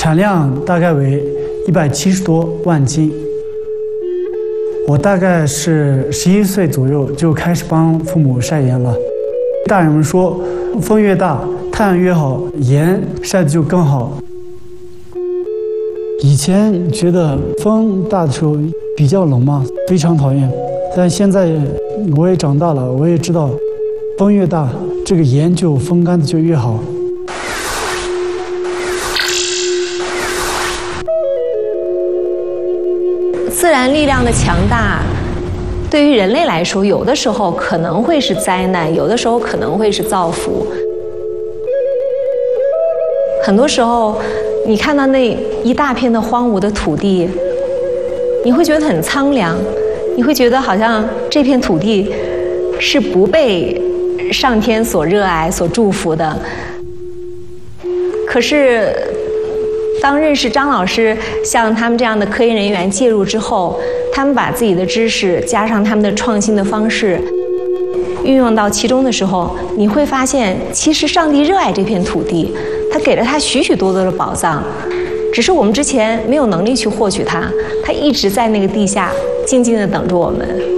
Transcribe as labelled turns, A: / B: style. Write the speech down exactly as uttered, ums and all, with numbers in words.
A: 产量大概为一百七十多万斤。我大概是十一岁左右就开始帮父母晒盐了。大人们说，风越大，太阳越好，盐晒得就更好。以前觉得风大的时候比较冷嘛，非常讨厌。但现在我也长大了，我也知道，风越大，这个盐就风干的就越好。
B: 自然力量的强大，对于人类来说，有的时候可能会是灾难，有的时候可能会是造福。很多时候，你看到那一大片的荒芜的土地，你会觉得很苍凉，你会觉得好像这片土地是不被上天所热爱、所祝福的。可是，当认识张老师像他们这样的科研人员介入之后，他们把自己的知识加上他们的创新的方式运用到其中的时候，你会发现，其实上帝热爱这片土地，他给了他许许多多的宝藏，只是我们之前没有能力去获取它，他一直在那个地下静静地等着我们。